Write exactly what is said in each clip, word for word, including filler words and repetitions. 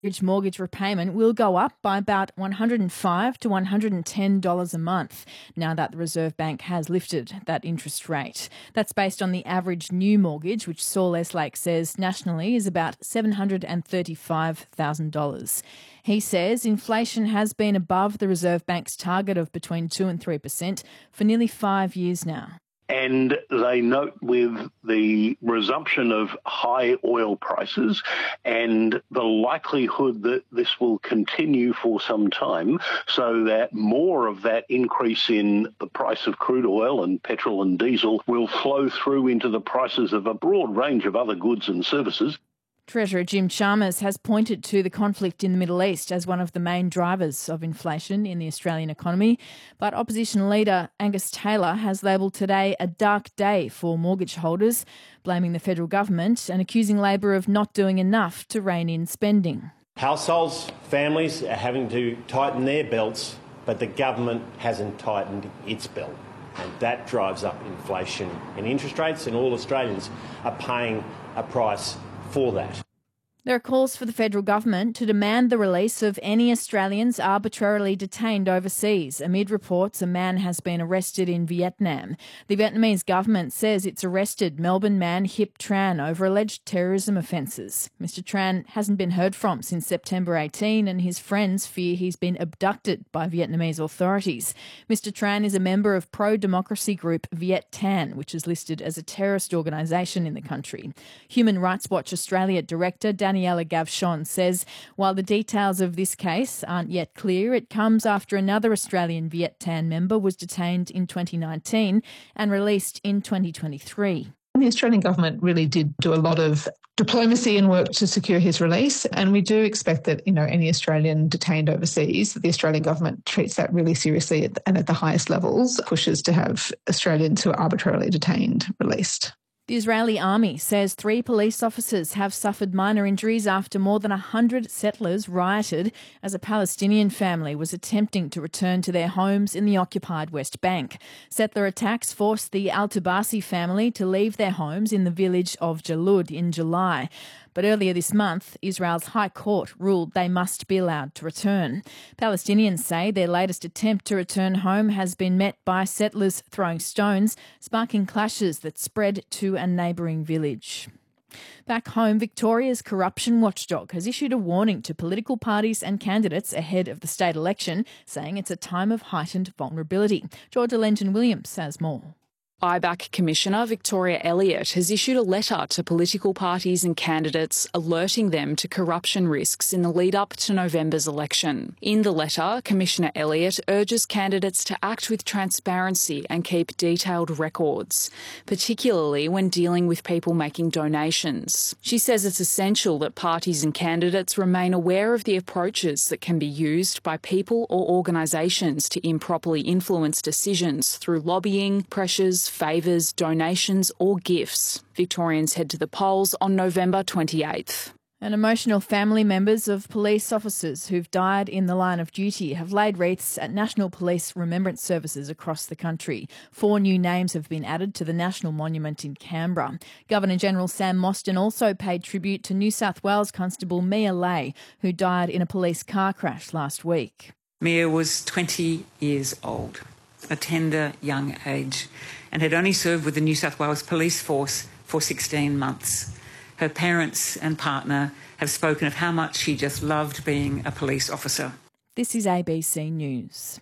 Average mortgage repayment will go up by about one hundred five to one hundred ten dollars a month now that the Reserve Bank has lifted that interest rate. That's based on the average new mortgage, which Saul Eslake says nationally is about seven hundred thirty-five thousand dollars. He says inflation has been above the Reserve Bank's target of between two and three percent for nearly five years now. And they note with the resumption of high oil prices and the likelihood that this will continue for some time, so that more of that increase in the price of crude oil and petrol and diesel will flow through into the prices of a broad range of other goods and services. Treasurer Jim Chalmers has pointed to the conflict in the Middle East as one of the main drivers of inflation in the Australian economy. But opposition leader Angus Taylor has labelled today a dark day for mortgage holders, blaming the federal government and accusing Labor of not doing enough to rein in spending. Households, families are having to tighten their belts, but the government hasn't tightened its belt. And that drives up inflation and interest rates, and all Australians are paying a price for that. There are calls for the federal government to demand the release of any Australians arbitrarily detained overseas amid reports a man has been arrested in Vietnam. The Vietnamese government says it's arrested Melbourne man Hip Tran over alleged terrorism offences. Mister Tran hasn't been heard from since September eighteenth, and his friends fear he's been abducted by Vietnamese authorities. Mister Tran is a member of pro-democracy group Viet Thanh, which is listed as a terrorist organisation in the country. Human Rights Watch Australia Director Daniela Gavshon says while the details of this case aren't yet clear, it comes after another Australian Viet Thanh member was detained in twenty nineteen and released in twenty twenty-three. The Australian government really did do a lot of diplomacy and work to secure his release, and we do expect that, you know, any Australian detained overseas, that the Australian government treats that really seriously and at the highest levels pushes to have Australians who are arbitrarily detained released. The Israeli army says three police officers have suffered minor injuries after more than one hundred settlers rioted as a Palestinian family was attempting to return to their homes in the occupied West Bank. Settler attacks forced the Al-Tabasi family to leave their homes in the village of Jalud in July. But earlier this month, Israel's High Court ruled they must be allowed to return. Palestinians say their latest attempt to return home has been met by settlers throwing stones, sparking clashes that spread to a neighbouring village. Back home, Victoria's corruption watchdog has issued a warning to political parties and candidates ahead of the state election, saying it's a time of heightened vulnerability. Georgia Lengen-Williams has more. I BAC Commissioner Victoria Elliott has issued a letter to political parties and candidates alerting them to corruption risks in the lead-up to November's election. In the letter, Commissioner Elliott urges candidates to act with transparency and keep detailed records, particularly when dealing with people making donations. She says it's essential that parties and candidates remain aware of the approaches that can be used by people or organisations to improperly influence decisions through lobbying, pressures, favours, donations or gifts. Victorians head to the polls on November twenty-eighth. And emotional family members of police officers who've died in the line of duty have laid wreaths at National Police Remembrance Services across the country. Four new names have been added to the National Monument in Canberra. Governor-General Sam Mostyn also paid tribute to New South Wales Constable Mia Lay, who died in a police car crash last week. Mia was twenty years old, a tender young age, and had only served with the New South Wales Police Force for sixteen months. Her parents and partner have spoken of how much she just loved being a police officer. This is A B C News.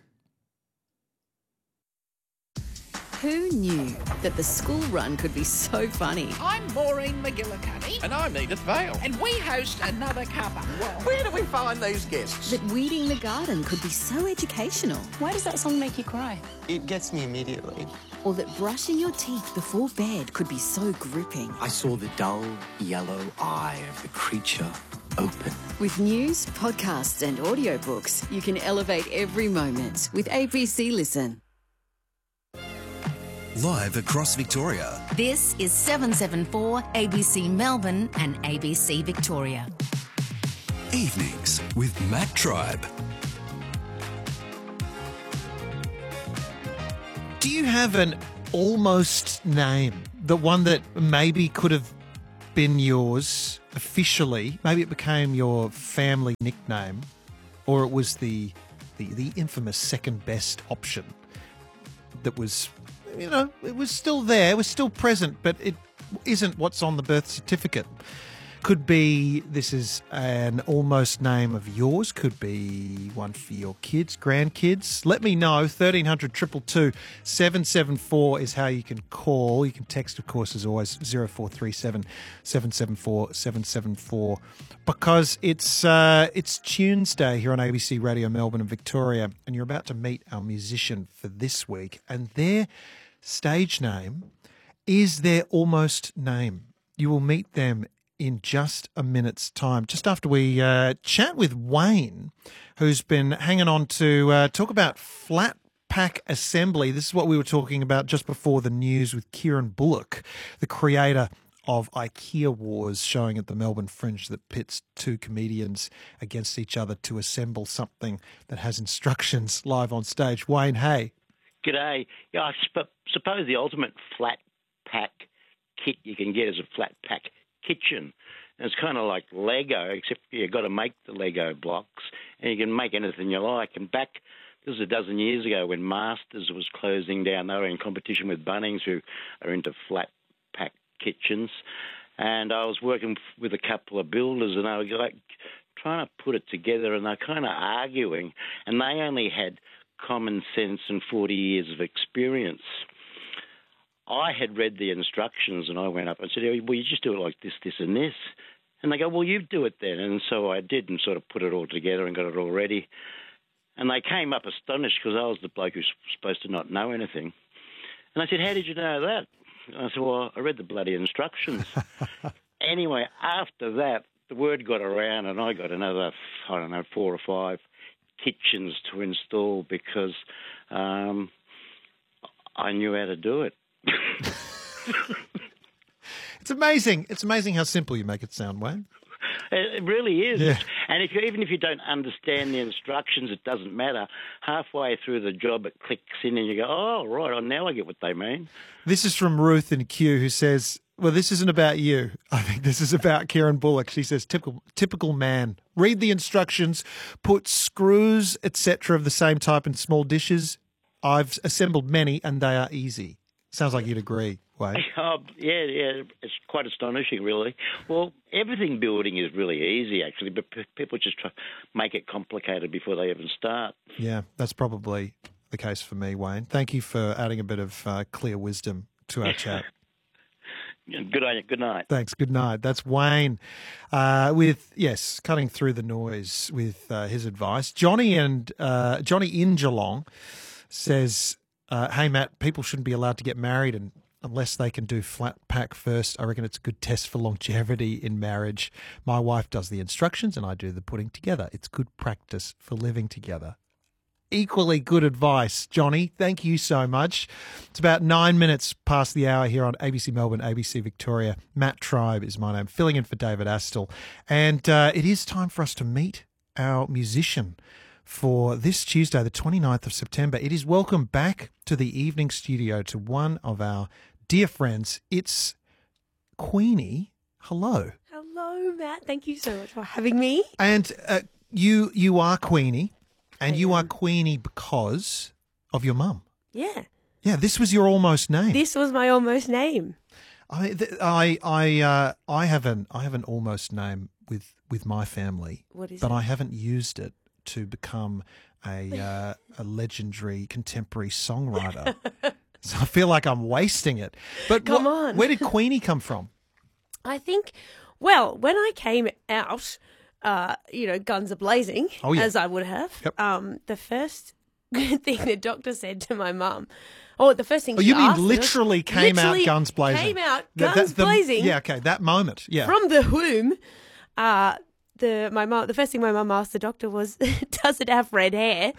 Who knew that the school run could be so funny? I'm Maureen McGillicuddy. And I'm Edith Vale. And we host Another Cuppa. Well, where do we find these guests? That weeding the garden could be so educational. Why does that song make you cry? It gets me immediately. Or that brushing your teeth before bed could be so gripping. I saw the dull yellow eye of the creature open. With news, podcasts and audiobooks, you can elevate every moment with A B C Listen. Live across Victoria. This is seven seven four A B C Melbourne and A B C Victoria. Evenings with Matt Tribe. Do you have an almost name? The one that maybe could have been yours officially, maybe it became your family nickname, or it was the the, the infamous second best option that was, you know, it was still there, it was still present, but it isn't what's on the birth certificate. Could be this is an almost name of yours. Could be one for your kids, grandkids. Let me know. thirteen hundred, two two two, seven seven four is how you can call. You can text, of course, as always, zero four three seven, seven seven four, seven seven four, because it's uh, it's Tuesday here on A B C Radio Melbourne and Victoria, and you're about to meet our musician for this week, and their stage name is their almost name. You will meet them in just a minute's time, just after we uh, chat with Wayne, who's been hanging on to uh, talk about flat pack assembly. This is what we were talking about just before the news with Kieran Bullock, the creator of IKEA Wars, showing at the Melbourne Fringe, that pits two comedians against each other to assemble something that has instructions live on stage. Wayne, hey. G'day. Yeah, I sp- suppose the ultimate flat pack kit you can get is a flat pack kitchen. And it's kind of like Lego, except you've got to make the Lego blocks, and you can make anything you like. And back, this was a dozen years ago when Masters was closing down, they were in competition with Bunnings, who are into flat pack kitchens. And I was working with a couple of builders, and they were like trying to put it together, and they're kind of arguing, and they only had common sense and forty years of experience. I had read the instructions, and I went up and said, well, you just do it like this, this and this. And they go, well, you do it then. And so I did, and sort of put it all together and got it all ready. And they came up astonished because I was the bloke who's supposed to not know anything. And I said, how did you know that? And I said, well, I read the bloody instructions. Anyway, after that, the word got around, and I got another, I don't know, four or five kitchens to install because um, I knew how to do it. It's amazing. It's amazing how simple you make it sound, Wayne. It really is. Yeah. And if you, even if you don't understand the instructions, it doesn't matter. Halfway through the job, it clicks in and you go, oh, right, oh, now I get what they mean. This is from Ruth in Kew, who says, well, this isn't about you. I think this is about Kieran Bullock. She says, typical typical man. Read the instructions, put screws, et cetera of the same type in small dishes. I've assembled many and they are easy. Sounds like you'd agree, Wayne. Oh, yeah, yeah, it's quite astonishing, really. Well, everything building is really easy, actually, but p- people just try to make it complicated before they even start. Yeah, that's probably the case for me, Wayne. Thank you for adding a bit of uh, clear wisdom to our chat. Good night. Good night. Thanks. Good night. That's Wayne uh, with, yes, cutting through the noise with uh, his advice. Johnny and uh, Johnny in Geelong says, Uh, hey, Matt, people shouldn't be allowed to get married and unless they can do flat pack first. I reckon it's a good test for longevity in marriage. My wife does the instructions and I do the putting together. It's good practice for living together. Equally good advice, Johnny. Thank you so much. It's about nine minutes past the hour here on A B C Melbourne, A B C Victoria. Matt Tribe is my name, filling in for David Astle. And uh, it is time for us to meet our musician for this Tuesday, the twenty-ninth of September. It is welcome back to the evening studio to one of our dear friends. It's Queenie. Hello. Hello, Matt. Thank you so much for having me. And uh, you you are Queenie, and you are Queenie because of your mum. Yeah. Yeah, this was your almost name. This was my almost name. I th- I I uh, I have an I have an almost name with with my family. What is but it? I haven't used it to become a uh, a legendary contemporary songwriter. So I feel like I'm wasting it. But Come wh- on. where did Queenie come from? I think, well, when I came out, uh, you know, guns a-blazing, Oh, yeah. as I would have, Yep. um, the first thing the doctor said to my mum, or the first thing Oh, she you mean asked literally was, came literally out guns blazing? came out That- guns that- the- blazing. Yeah, okay, that moment. Yeah. From the womb, uh, the my mum, the first thing my mum asked the doctor was, does it have red hair?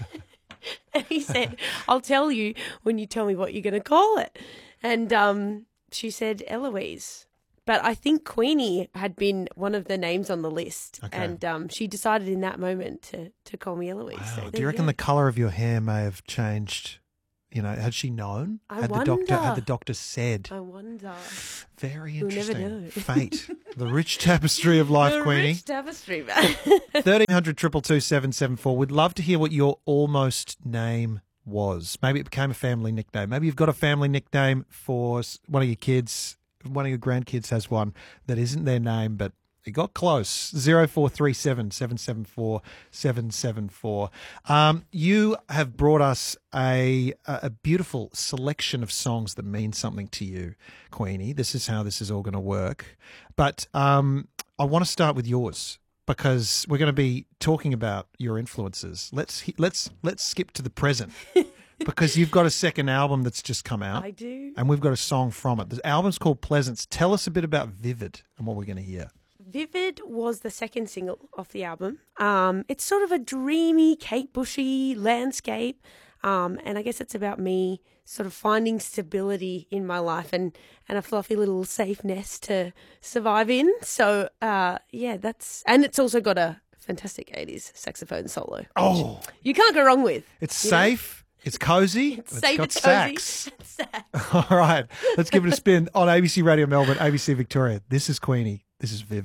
And he said, I'll tell you when you tell me what you're going to call it. And um, she said Eloise. But I think Queenie had been one of the names on the list. Okay. And um, she decided in that moment to, to call me Eloise. So Wow. Do there you reckon go. the colour of your hair may have changed You know, had she known? I had wonder. the doctor had the doctor said? I wonder. Very We'll interesting. never know. Fate. The rich tapestry of life, the Queenie. rich tapestry, man. thirteen hundred, two two two, seven seven four. We'd love to hear what your almost name was. Maybe it became a family nickname. Maybe you've got a family nickname for s- one of your kids. One of your grandkids has one that isn't their name, but it got close. zero four three seven, seven seven four, seven seven four. Um, you have brought us a, a beautiful selection of songs that mean something to you, Queenie. This is how this is all going to work. But um, I want to start with yours, because we're going to be talking about your influences. Let's let's let's skip to the present, because you've got a second album that's just come out. I do. And we've got a song from it. The album's called Pleasance. Tell us a bit about Vivid and what we're going to hear. Vivid was the second single off the album. Um, it's sort of a dreamy, Kate Bushy landscape. Um, and I guess it's about me sort of finding stability in my life and, and a fluffy little safe nest to survive in. So, uh, yeah, that's... And it's also got a fantastic eighties saxophone solo. Oh! You can't go wrong with. It's safe. Know? It's cozy. It's, it's safe, got it's sax. cozy. Sax. All right. Let's give it a spin on A B C Radio Melbourne, A B C Victoria. This is Queenie. This is Vivid.